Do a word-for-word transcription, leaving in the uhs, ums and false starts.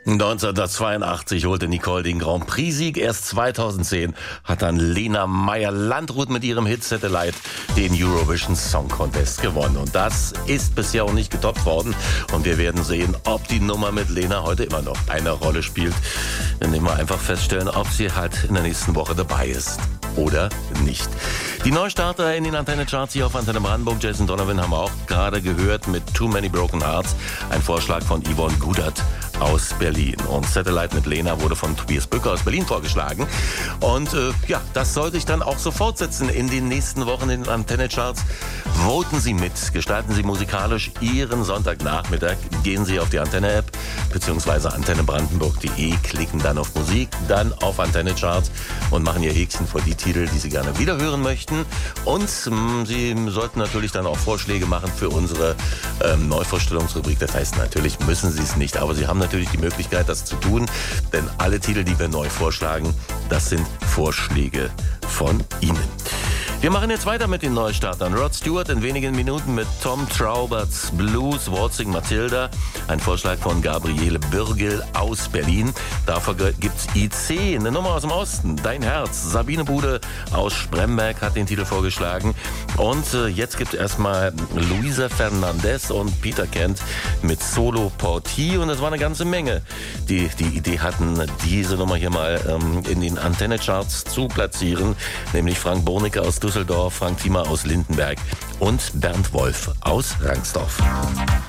neunzehnhundertzweiundachtzig holte Nicole den Grand Prix-Sieg. Erst zweitausendzehn hat dann Lena Meyer-Landrut mit ihrem Hit Satellite den Eurovision Song Contest gewonnen. Und das ist bisher auch nicht getoppt worden. Und wir werden sehen, ob die Nummer mit Lena heute immer noch eine Rolle spielt. Indem wir einfach feststellen, ob sie halt in der nächsten Woche dabei ist oder nicht. Die Neustarter in den Antenne-Charts hier auf Antenne Brandenburg, Jason Donovan, haben wir auch gerade gehört mit Too Many Broken Hearts. Ein Vorschlag von Yvonne Gudert aus Berlin. Und Satellite mit Lena wurde von Tobias Bücker aus Berlin vorgeschlagen. Und äh, ja, das sollte ich dann auch so fortsetzen in den nächsten Wochen in den Antenne-Charts. Voten Sie mit, gestalten Sie musikalisch Ihren Sonntagnachmittag. Gehen Sie auf die Antenne-App beziehungsweise antenne brandenburg punkt de, klicken dann auf Musik, dann auf Antenne-Charts und machen Ihr Häkchen vor die Titel, die Sie gerne wiederhören möchten. Und mh, Sie sollten natürlich dann auch Vorschläge machen für unsere ähm, Neuvorstellungsrubrik. Das heißt, natürlich müssen Sie es nicht, aber Sie haben natürlich die Möglichkeit, das zu tun, denn alle Titel, die wir neu vorschlagen, das sind Vorschläge von Ihnen. Wir machen jetzt weiter mit den Neustartern. Rod Stewart in wenigen Minuten mit Tom Trauberts Blues, Waltzing Matilda. Ein Vorschlag von Gabriele Bürgel aus Berlin. Dafür gibt's I C, eine Nummer aus dem Osten. Dein Herz. Sabine Bude aus Spremberg hat den Titel vorgeschlagen. Und äh, jetzt gibt es erstmal Luisa Fernandez und Peter Kent mit Solo Porti. Und das war eine ganze Menge, die die Idee hatten, diese Nummer hier mal ähm, in den Antenne-Charts zu platzieren. Nämlich Frank Bornicke aus Düsseldorf, Frank Thiemer aus Lindenberg und Bernd Wolf aus Rangsdorf.